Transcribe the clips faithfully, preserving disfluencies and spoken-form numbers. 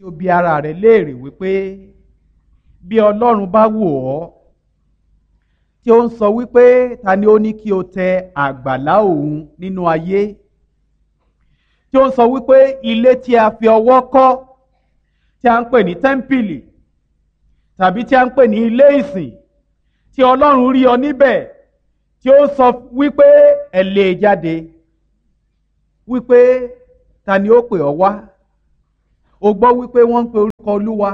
o bi ara rẹ léèrè wípé bí Ọlọ́run bá wò ọ́ tí ó ń sọ wípé ta ni ó ní kí o tẹ àgbàlá òun nínú ayé, tí ó ń sọ wípé ilé tí a fi ọwọ́ kọ́ tí a ń pè ní tẹ́ḿpìlì tàbí tí a ń pè ní ilé ìsìn, tí Ọlọ́run rí ọ níbẹ̀ tí ó sọ wípé ẹ lé e jáde, wípé ta ni ó pè ọ́ wá? O gbọ́ wípé wọ́n ń pe orúkọ Olúwa,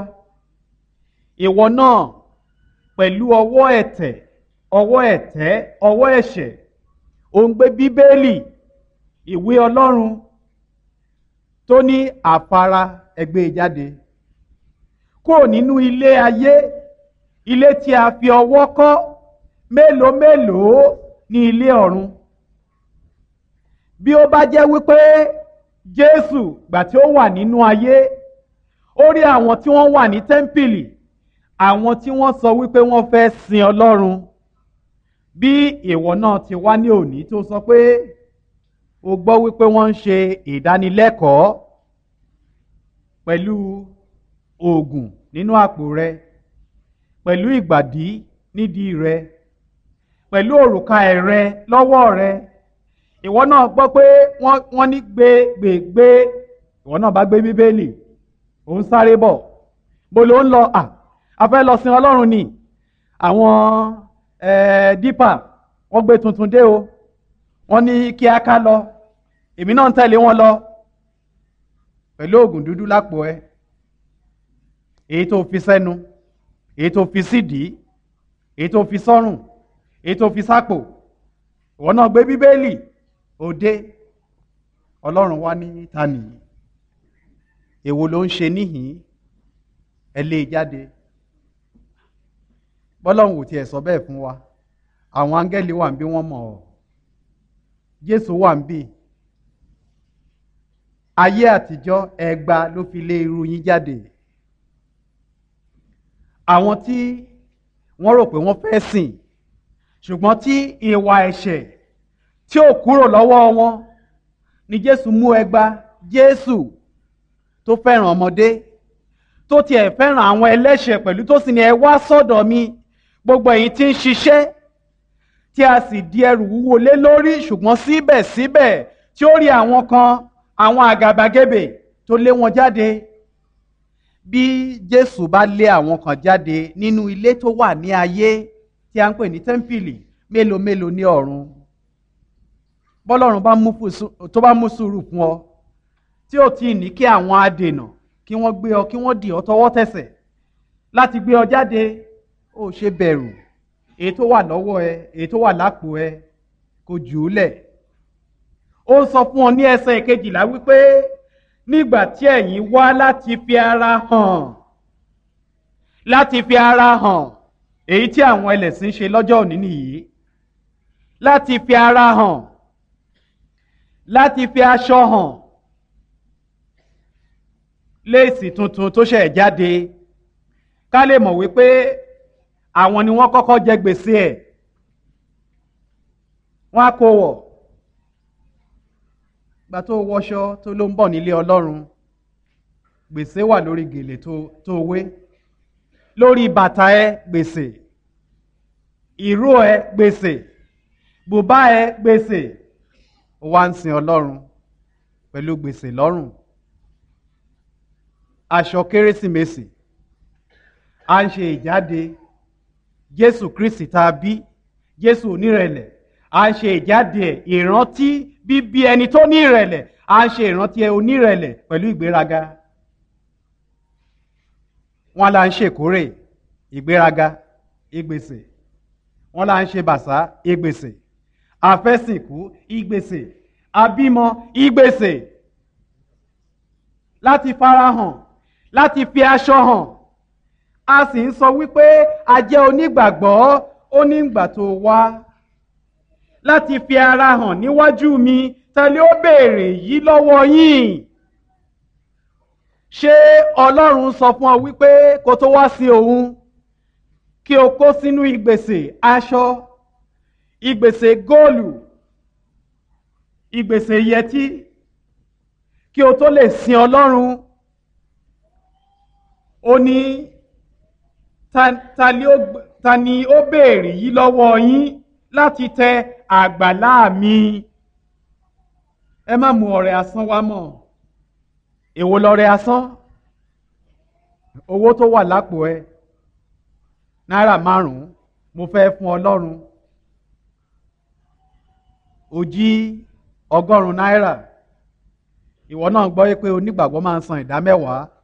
ìwọ náà pẹ̀lú ọwọ́ ẹ̀tẹ̀, ọwọ́ ẹ̀tẹ́, ọwọ́ ẹ̀ṣẹ̀, ò ń gbé Bíbélì, ìwé Ọlọ́run tó ní àfara ẹgbẹ́ jáde kúrò nínú ilé ayé, ilé tí a fi ọwọ́ kọ́, mélòó mélòó ní ilé ọ̀run. Bí ó bá jẹ́ wípé Jésù gbà tí ó wà nínú ayé, ó rí àwọn tí wọ́n wà ní tẹ́ḿpìlì, àwọn tí wọ́n sọ wípé wọ́n fẹ́ sin Ọlọ́run, bí ìwọ náà ti wá ní òní tó sọ pé o gbọ́ wípé wọ́n ń ṣe ìdánilẹ́kọ̀ọ́ pẹ̀lú oògùn nínú àpò rẹ, pẹ̀lú ìgbàdí nídìí rẹ, pẹ̀lú òrùka ẹ̀rẹ lọ́wọ́ rẹ, ìwọ náà gbọ́ pé wọ́n ní gbé gbé gbé, ìwọ náà bá gbé Bíbélì, ò ń sáré bọ̀, bó ló ń lọ? à a fẹ́ lọ sin Ọlọ́run ni, àwọn dípà wọ́n gbé tuntun dé o, wọ́n ní kí a ká lọ, èmi náà ń tẹ̀lé wọn lọ pẹ̀lú oògùn dúdú lápò ẹ, èyí tó fi sẹ́nu, èyí tó fi sídìí, èyí tó fi sọ́rùn, èyí tó fi sápò, ìwọ náà gbé Bíbélì òde. Ọlọ́run wá ní ta nìyí, èwo ló ń ṣe níhìn, ẹ lé e jáde. Bọ́lọ́run ò tiẹ̀ sọ bẹ́ẹ̀ fún wa, àwọn áńgẹ́lì wà ń bí wọ́n mọ̀ ọ́, Jésù wà ń bí. Ayé àtijọ́ ẹgba ló fi lé irú yín jáde. Àwọn tí wọ́n rò pé wọ́n fẹ́ sìn ṣùgbọ́n tí ìwà ẹ̀ṣẹ̀ tí ò kúrò lọ́wọ́ wọn ni Jésù mú ẹgba. Jésù tó fẹ́ràn ọmọdé, tó tiẹ̀ fẹ́ràn àwọn ẹlẹ́ṣẹ̀ pẹ̀lú, tó sì ní ẹ wá sọ́dọ̀ mi gbogbo ẹ̀yin tí ń ṣiṣẹ́ tí a sì di ẹrù wúwo lé lórí, ṣùgbọ́n síbẹ̀síbẹ̀ tí ó rí àwọn kan, àwọn àgàbàgebè tó lé wọn jáde. Bí Jésù bá lé àwọn kan jáde nínú ilé tó wà ní ayé tí a ń pè ní tẹ́ḿpìlì, mélòó mélòó ní ọ̀run? Bọ́lọ́run tó bá mú sùúrù fún ọ, tí ò tí ì ní kí àwọn adènà kí wọ́n gbé ọ, kí wọ́n dì ọ tọwọ́ tẹsẹ̀ láti gbé ọ jáde, ó ṣe bẹ̀rù. Èyí tó wà lọ́wọ́ ẹ, èyí tó wà lápò ẹ, kò jù ú lẹ̀. Ó sọ fún ọ ní ẹsẹ̀ kejìlá wípé nígbà tí ẹ̀yin wá láti fi ara hàn, láti fi ara hàn, èyí tí àwọn ẹlẹ́sìn ṣe lọ́jọ́ òní nìyí, láti fi ara hàn, láti fi aṣọ hàn, léèsì tuntun tó ṣẹ̀ jáde, ká lè mọ̀ wípé àwọn ni wọ́n kọ́kọ́ jẹ gbèsè ẹ̀, wọ́n á kó wọ̀. Gbà tó wọṣọ tó ló ń bọ̀ nílé Ọlọ́run, gbèsè wà lórí gèlè tó wé, lórí bàtà ẹ gbèsè, ìró ẹ gbèsè, bùbá ẹ gbèsè, ó wá ń sin Ọlọ́run pẹ̀lú gbèsè lọ́rùn. Aṣọ Kérésìmesì, à ń ṣe ìjáde Jésù Kristi tá a bí, Jésù onírẹ̀lẹ̀, à ń ṣe ìjáde ẹ̀, ìrántí bíbí ẹni tó ní ìrẹ̀lẹ̀, à ń ṣe ìrántí ẹ onírẹ̀lẹ̀ pẹ̀lú ìgbéraga. Wọ́n là ń ṣèkórè, ìgbéraga, ìgbèsè. Wọ́n là ń ṣe bàsá, ìgbèsè. Àfẹ́sìnkú, ìgbèsè. Àbímọ, ìgbèsè. Láti farahàn, láti fi aṣọ hàn, a sì ń sọ wípé a jẹ́ onígbàgbọ́. Ó ní ìgbà tó wá láti fi ara hàn níwájú mi, tẹ́lẹ̀ ó béèrè yìí lọ́wọ́ yín. Ṣé Ọlọ́run sọ fún ọ wípé kó tó wá sí òun kí o kó sínú ìgbèsè aṣọ, ìgbèsè góòlù, ìgbèsè yẹtí kí o tó lè sin Ọlọ́run? ó ní ta, ta, ni ó, ta ni ó béèrè yìí lọ́wọ́ yín láti tẹ àgbàlá mi. Ẹ má mú ọrẹ asán wá mọ́. Èwo lọrẹ asán? Owó tó wà lápò ẹ náírà márùn-ún mo fẹ́ fún Ọlọ́run, ó jí ọgọ́rùn-ún náírà. Ìwọ náà gbọ́ pé onígbàgbọ́ máa ń san ìdá mẹ́wàá